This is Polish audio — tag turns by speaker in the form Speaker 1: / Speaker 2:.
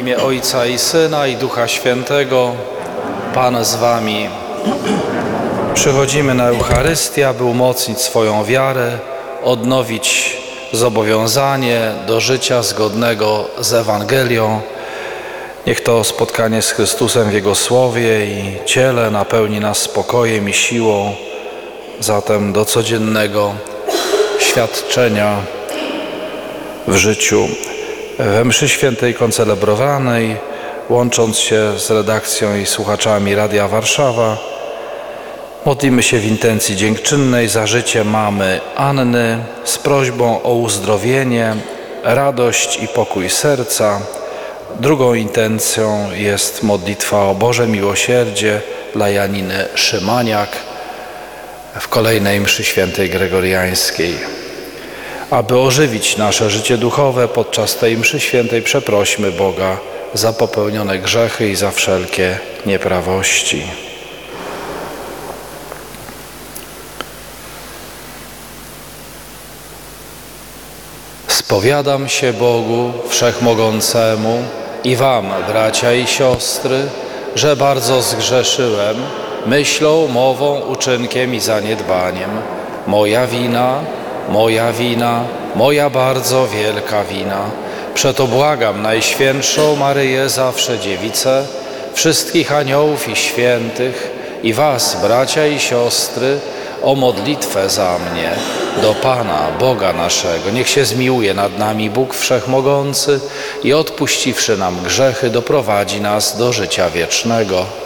Speaker 1: imię Ojca i Syna i Ducha Świętego. Pan z wami. Przychodzimy na Eucharystię, aby umocnić swoją wiarę, odnowić zobowiązanie do życia zgodnego z Ewangelią. Niech to spotkanie z Chrystusem w Jego Słowie i Ciele napełni nas spokojem i siłą, zatem do codziennego świadczenia w życiu. We mszy świętej koncelebrowanej, łącząc się z redakcją i słuchaczami Radia Warszawa, modlimy się w intencji dziękczynnej za życie mamy Anny z prośbą o uzdrowienie, radość i pokój serca. Drugą intencją jest modlitwa o Boże miłosierdzie dla Janiny Szymaniak w kolejnej mszy świętej gregoriańskiej. Aby ożywić nasze życie duchowe podczas tej mszy świętej, przeprośmy Boga za popełnione grzechy i za wszelkie nieprawości. Spowiadam się Bogu Wszechmogącemu i wam, bracia i siostry, że bardzo zgrzeszyłem myślą, mową, uczynkiem i zaniedbaniem. Moja wina, moja bardzo wielka wina. Przeto błagam Najświętszą Maryję, zawsze Dziewicę, wszystkich aniołów i świętych i was, bracia i siostry, o modlitwę za mnie do Pana, Boga naszego. Niech się zmiłuje nad nami Bóg Wszechmogący i odpuściwszy nam grzechy, doprowadzi nas do życia wiecznego.